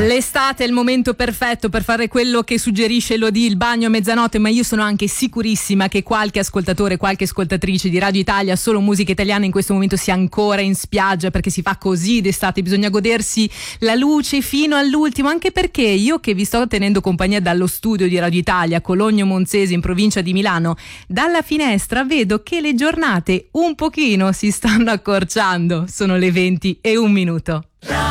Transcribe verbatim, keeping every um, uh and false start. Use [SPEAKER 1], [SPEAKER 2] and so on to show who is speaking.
[SPEAKER 1] L'estate è il momento perfetto per fare quello che suggerisce Elodie, il bagno a mezzanotte, ma io sono anche sicurissima che qualche ascoltatore, qualche ascoltatrice di Radio Italia, solo musica italiana, in questo momento sia ancora in spiaggia, perché si fa così d'estate, bisogna godersi la luce fino all'ultimo, anche perché io che vi sto tenendo compagnia dallo studio di Radio Italia, Cologno Monzese in provincia di Milano, dalla finestra vedo che le giornate un pochino si stanno accorciando, sono le venti e un minuto.